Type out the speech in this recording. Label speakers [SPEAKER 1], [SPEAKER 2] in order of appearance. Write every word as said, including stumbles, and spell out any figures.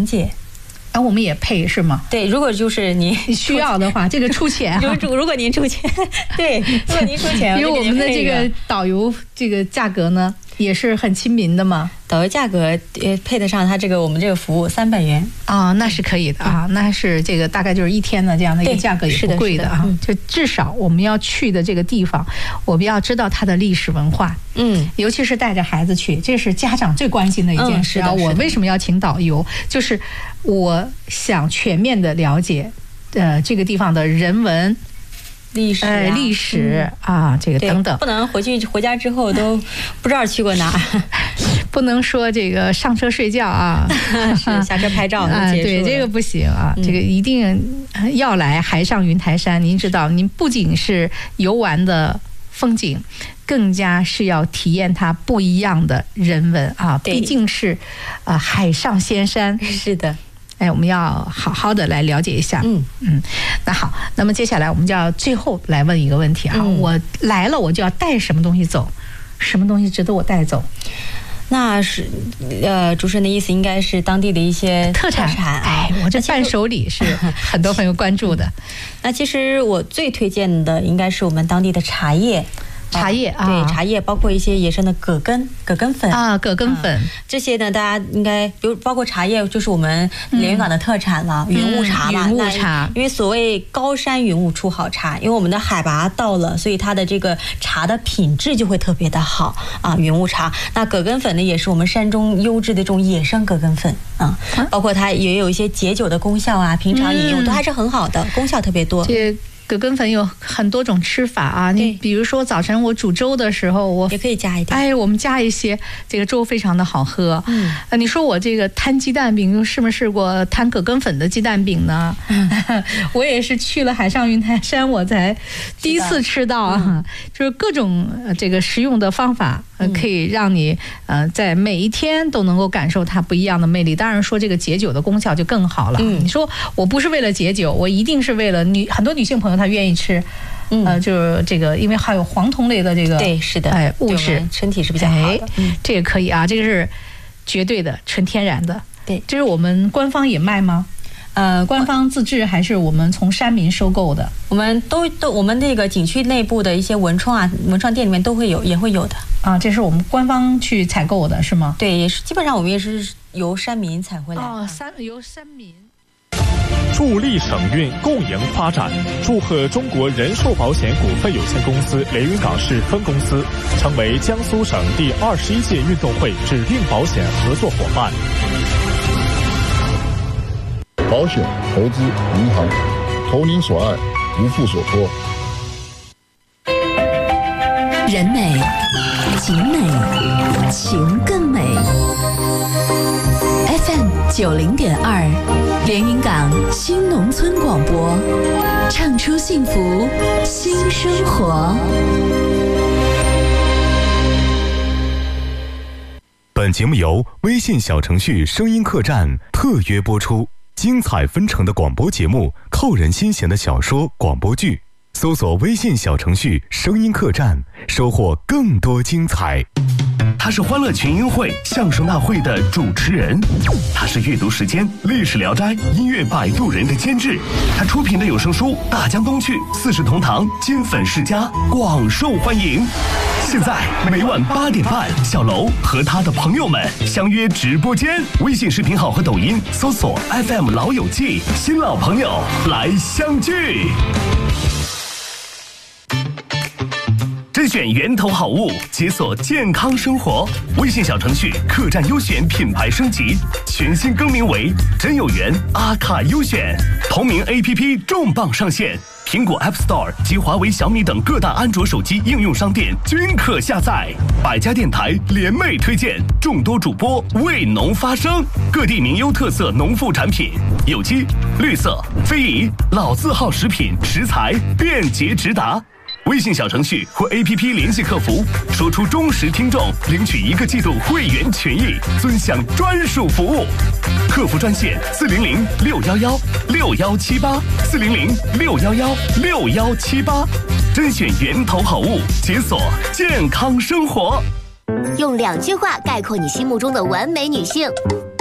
[SPEAKER 1] 讲解。
[SPEAKER 2] 啊，我们也配是吗？
[SPEAKER 1] 对，如果就是您
[SPEAKER 2] 需要的话，这个出钱、啊。
[SPEAKER 1] 如如果您出钱，对，如果您出钱，
[SPEAKER 2] 因为我们的这个导游这个价格呢，也是很亲民的嘛。
[SPEAKER 1] 导游价格呃配得上它这个我们这个服务三百元
[SPEAKER 2] 啊、哦，那是可以的啊，那是这个大概就是一天的这样的一个价格也不贵的啊。就至少我们要去的这个地方，我们要知道它的历史文化，嗯，尤其是带着孩子去，这是家长最关心的一件事啊。嗯、我为什么要请导游？就是我想全面的了解，呃，这个地方的人文。
[SPEAKER 1] 历史、啊
[SPEAKER 2] 呃、历史啊，这个等等，
[SPEAKER 1] 不能回去回家之后都不知道去过哪，
[SPEAKER 2] 不能说这个上车睡觉啊，
[SPEAKER 1] 是下车拍照就
[SPEAKER 2] 啊，对，这个不行啊，嗯、这个一定要来海上云台山。您知道，您不仅是游玩的风景，更加是要体验它不一样的人文啊，毕竟是啊、呃、海上仙山，
[SPEAKER 1] 是的。
[SPEAKER 2] 哎，我们要好好的来了解一下。嗯嗯，那好，那么接下来我们就要最后来问一个问题啊，嗯、我来了我就要带什么东西走？什么东西值得我带走？
[SPEAKER 1] 那是呃，主持人的意思应该是当地的一些
[SPEAKER 2] 特产。哎，我这伴手礼是很多朋友关注的。
[SPEAKER 1] 那其实我最推荐的应该是我们当地的茶叶。
[SPEAKER 2] 茶叶啊，
[SPEAKER 1] 对，茶叶包括一些野生的葛根、葛根粉
[SPEAKER 2] 啊，葛根粉、啊、
[SPEAKER 1] 这些呢，大家应该比如包括茶叶，就是我们连云港的特产了，嗯、云雾茶嘛。
[SPEAKER 2] 云雾茶，
[SPEAKER 1] 因为所谓高山云雾出好茶，因为我们的海拔到了，所以它的这个茶的品质就会特别的好啊。云雾茶，那葛根粉呢，也是我们山中优质的这种野生葛根粉啊，包括它也有一些解酒的功效啊，平常饮用都还是很好的，嗯、功效特别多。
[SPEAKER 2] 葛根粉有很多种吃法啊，你比如说早晨我煮粥的时候，我
[SPEAKER 1] 也可以加一点。
[SPEAKER 2] 哎，我们加一些，这个粥非常的好喝。嗯，呃、你说我这个摊鸡蛋饼，试没试过摊葛根粉的鸡蛋饼呢？嗯、我也是去了海上云台山，我才第一次吃到啊。嗯、就是各种这个食用的方法，呃，可以让你呃在每一天都能够感受它不一样的魅力。当然说这个解酒的功效就更好了。嗯，你说我不是为了解酒，我一定是为了女很多女性朋友她愿意吃，嗯、呃，就是这个，因为还有黄酮类的这个，
[SPEAKER 1] 对，是的，
[SPEAKER 2] 哎，物质，
[SPEAKER 1] 身体是比较好的，
[SPEAKER 2] 哎嗯、这个可以啊，这个是绝对的纯天然的，
[SPEAKER 1] 对，
[SPEAKER 2] 这是我们官方也卖吗？呃，官方自制还是我们从山民收购的？
[SPEAKER 1] 我们都都，我们那个景区内部的一些文创啊，文创店里面都会有，也会有的
[SPEAKER 2] 啊。这是我们官方去采购的，是吗？
[SPEAKER 1] 对，也是，基本上我们也是由山民采回来的。
[SPEAKER 2] 哦，山由山民。
[SPEAKER 3] 助力省运共赢发展，祝贺中国人寿保险股份有限公司连云港市分公司成为江苏省第二十一届运动会指定保险合作伙伴。
[SPEAKER 4] 保险、投资、银行，投您所爱，无负所托。
[SPEAKER 5] 人美，景美，情更美。F M 九零点二，连云港新农村广播，唱出幸福新生活。
[SPEAKER 6] 本节目由微信小程序声音客栈特约播出，精彩纷呈的广播节目，扣人心弦的小说广播剧，搜索微信小程序声音客栈，收获更多精彩。
[SPEAKER 7] 他是欢乐群英会相声大会的主持人，他是阅读时间历史聊斋音乐摆渡人的监制，他出品的有声书大江东去四世同堂金粉世家广受欢迎。现在每晚八点半，小楼和他的朋友们相约直播间，微信视频号和抖音搜索 F M 老友记，新老朋友来相聚。甄选源头好物，解锁健康生活。微信小程序客栈优选品牌升级，全新更名为真有缘阿卡优选。同名 A P P 重磅上线，苹果 App Store 及华为、小米等各大安卓手机应用商店均可下载。百家电台联袂推荐，众多主播为农发声，各地名优特色农副产品，有机、绿色、非遗、老字号食品食材便捷直达。微信小程序或 A P P 联系客服，说出忠实听众，领取一个季度会员权益，尊享专属服务。客服专线四零零六幺幺六幺七八四零零六幺幺六幺七八，甄选源头好物，解锁健康生活。
[SPEAKER 8] 用两句话概括你心目中的完美女性：